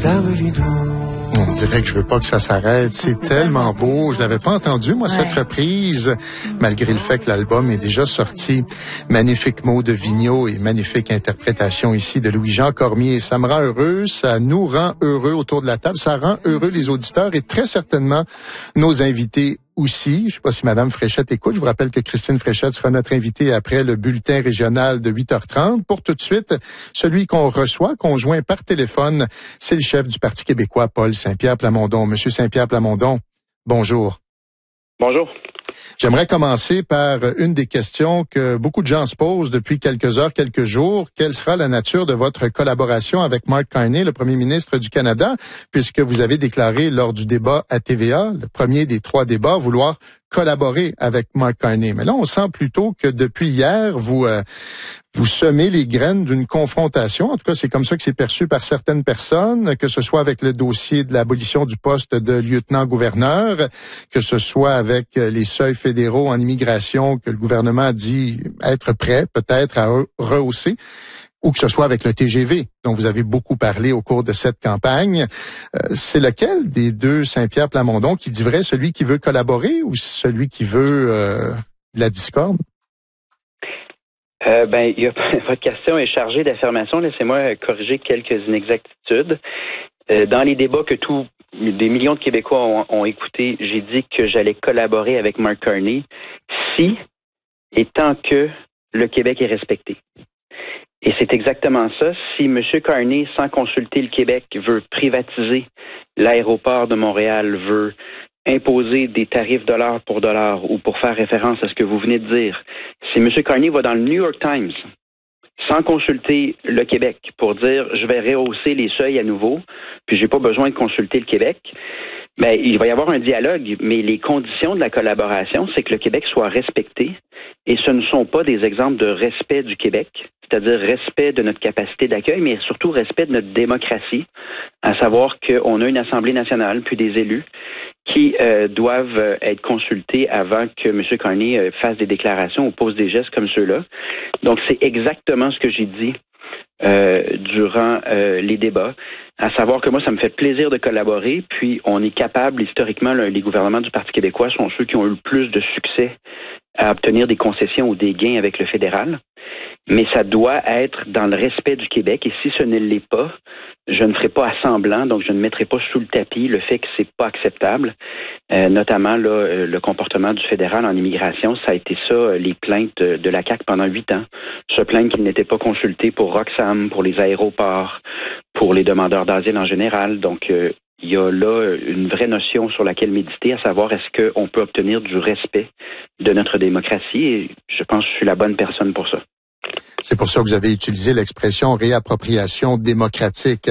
On dirait que je veux pas que ça s'arrête. C'est tellement beau. Je l'avais pas entendu, moi, cette reprise, malgré le fait que l'album est déjà sorti. Magnifique mot de Vigneault et magnifique interprétation ici de Louis-Jean Cormier. Ça me rend heureux, ça nous rend heureux autour de la table, ça rend heureux les auditeurs et très certainement nos invités aussi. Je sais pas si Madame Fréchette écoute. Je vous rappelle que Christine Fréchette sera notre invitée après le bulletin régional de 8h30. Pour tout de suite, celui qu'on reçoit, qu'on joint par téléphone, c'est le chef du Parti québécois, Paul Saint-Pierre Plamondon. Monsieur Saint-Pierre Plamondon, bonjour. Bonjour. J'aimerais commencer par une des questions que beaucoup de gens se posent depuis quelques heures, quelques jours. Quelle sera la nature de votre collaboration avec Mark Carney, le premier ministre du Canada, puisque vous avez déclaré lors du débat à TVA, le premier des 3 débats, vouloir collaborer avec Mark Carney. Mais là, on sent plutôt que depuis hier, vous semez les graines d'une confrontation. En tout cas, c'est comme ça que c'est perçu par certaines personnes, que ce soit avec le dossier de l'abolition du poste de lieutenant-gouverneur, que ce soit avec les seuils fédéraux en immigration que le gouvernement dit être prêt peut-être à rehausser, ou que ce soit avec le TGV, dont vous avez beaucoup parlé au cours de cette campagne. C'est lequel des deux Saint-Pierre Plamondon qui dit vrai, celui qui veut collaborer ou celui qui veut la discorde? Votre question est chargée d'affirmations. Laissez-moi corriger quelques inexactitudes. Dans les débats que des millions de Québécois ont écoutés, j'ai dit que j'allais collaborer avec Mark Carney si et tant que le Québec est respecté. Et c'est exactement ça. Si M. Carney, sans consulter le Québec, veut privatiser l'aéroport de Montréal, veut imposer des tarifs dollar pour dollar ou pour faire référence à ce que vous venez de dire, si M. Carney va dans le New York Times sans consulter le Québec pour dire « je vais rehausser les seuils à nouveau, puis j'ai pas besoin de consulter le Québec », il va y avoir un dialogue, mais les conditions de la collaboration, c'est que le Québec soit respecté et ce ne sont pas des exemples de respect du Québec, c'est-à-dire respect de notre capacité d'accueil, mais surtout respect de notre démocratie, à savoir qu'on a une Assemblée nationale, puis des élus qui doivent être consultés avant que M. Carney fasse des déclarations ou pose des gestes comme ceux-là. Donc, c'est exactement ce que j'ai dit durant les débats, à savoir que moi, ça me fait plaisir de collaborer, puis on est capable, historiquement, les gouvernements du Parti québécois sont ceux qui ont eu le plus de succès à obtenir des concessions ou des gains avec le fédéral, mais ça doit être dans le respect du Québec, et si ce ne l'est pas, je ne ferai pas à semblant, donc je ne mettrai pas sous le tapis le fait que c'est pas acceptable, notamment là, le comportement du fédéral en immigration, ça a été ça, les plaintes de la CAQ pendant 8 ans, se plaindre qu'ils n'étaient pas consultés pour Roxham, pour les aéroports, pour les demandeurs d'asile en général, donc il y a là une vraie notion sur laquelle méditer, à savoir est-ce qu'on peut obtenir du respect de notre démocratie, et je pense que je suis la bonne personne pour ça. C'est pour ça que vous avez utilisé l'expression réappropriation démocratique.